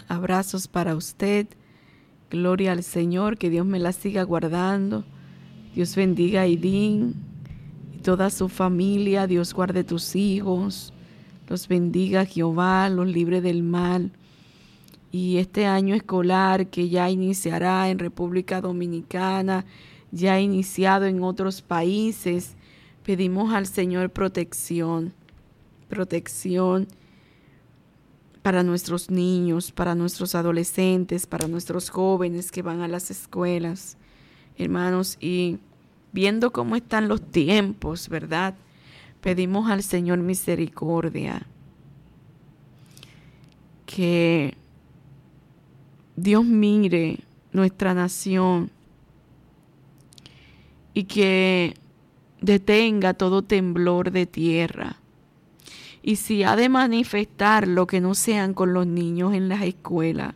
abrazos para usted. Gloria al Señor, que Dios me la siga guardando. Dios bendiga a Idín y toda su familia. Dios guarde tus hijos. Los bendiga Jehová, los libre del mal. Y este año escolar que ya iniciará en República Dominicana, ya ha iniciado en otros países, pedimos al Señor protección para nuestros niños, para nuestros adolescentes, para nuestros jóvenes que van a las escuelas, hermanos, y viendo cómo están los tiempos, ¿verdad? Pedimos al Señor misericordia, que Dios mire nuestra nación y que detenga todo temblor de tierra. Y si ha de manifestarlo, que no sean con los niños en las escuelas.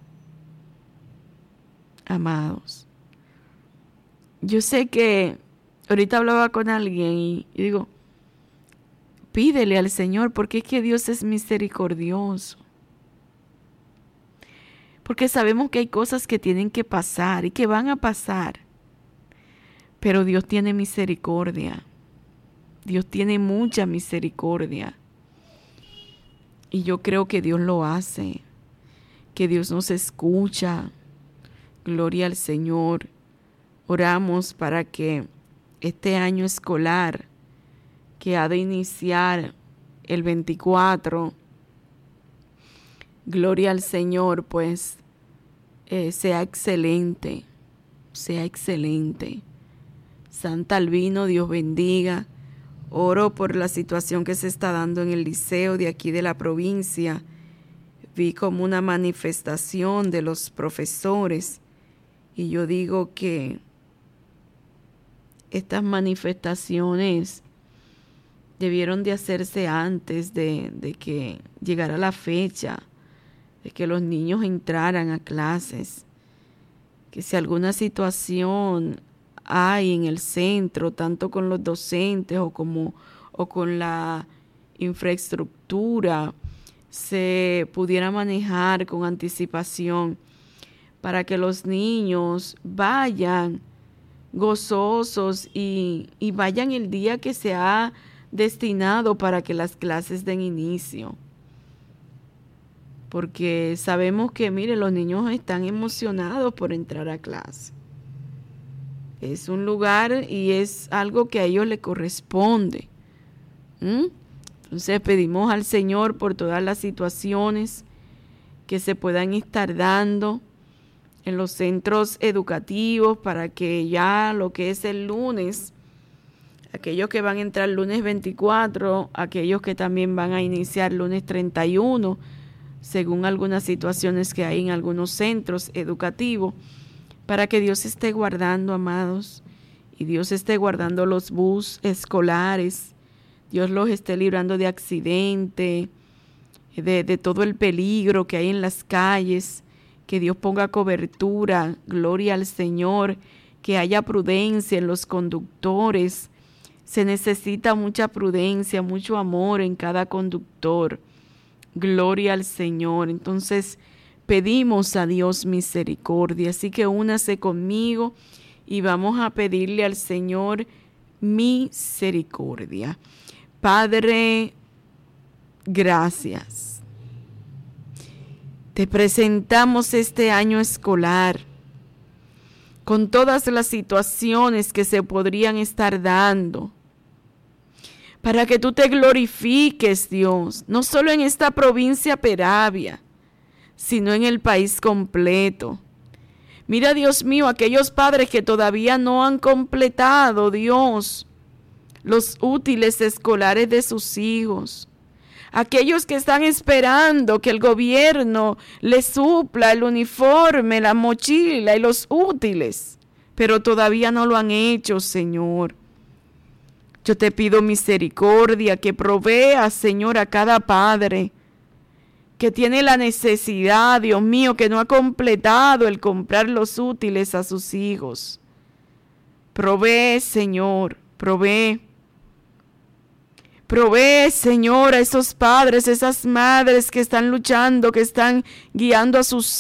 Amados, yo sé que ahorita hablaba con alguien y digo, pídele al Señor, porque es que Dios es misericordioso. Porque sabemos que hay cosas que tienen que pasar y que van a pasar. Pero Dios tiene misericordia. Dios tiene mucha misericordia. Y yo creo que Dios lo hace, que Dios nos escucha. Gloria al Señor. Oramos para que este año escolar, que ha de iniciar el 24, gloria al Señor, pues sea excelente, sea excelente. Santa Albino, Dios bendiga. Oro por la situación que se está dando en el liceo de aquí de la provincia. Vi como una manifestación de los profesores y yo digo que estas manifestaciones debieron de hacerse antes de que llegara la fecha, de que los niños entraran a clases. Que si alguna situación hay en el centro, tanto con los docentes o con la infraestructura, se pudiera manejar con anticipación para que los niños vayan gozosos y vayan el día que se ha destinado para que las clases den inicio. Porque sabemos que, mire, los niños están emocionados por entrar a clase. Es un lugar y es algo que a ellos les corresponde. Entonces pedimos al Señor por todas las situaciones que se puedan estar dando en los centros educativos para que ya lo que es el lunes, aquellos que van a entrar lunes 24, aquellos que también van a iniciar lunes 31, según algunas situaciones que hay en algunos centros educativos, para que Dios esté guardando, amados, y Dios esté guardando los bus escolares, Dios los esté librando de accidente, de todo el peligro que hay en las calles, que Dios ponga cobertura, gloria al Señor, que haya prudencia en los conductores. Se necesita mucha prudencia, mucho amor en cada conductor. Gloria al Señor. Entonces, pedimos a Dios misericordia, así que únase conmigo y vamos a pedirle al Señor misericordia. Padre, gracias. Te presentamos este año escolar con todas las situaciones que se podrían estar dando, para que tú te glorifiques, Dios, no solo en esta provincia Peravia, sino en el país completo. Mira, Dios mío, aquellos padres que todavía no han completado, Dios, los útiles escolares de sus hijos. Aquellos que están esperando que el gobierno les supla el uniforme, la mochila y los útiles, pero todavía no lo han hecho, Señor. Yo te pido misericordia, que proveas, Señor, a cada padre que tiene la necesidad, Dios mío, que no ha completado el comprar los útiles a sus hijos. Provee, Señor, provee. Provee, Señor, a esos padres, esas madres que están luchando, que están guiando a sus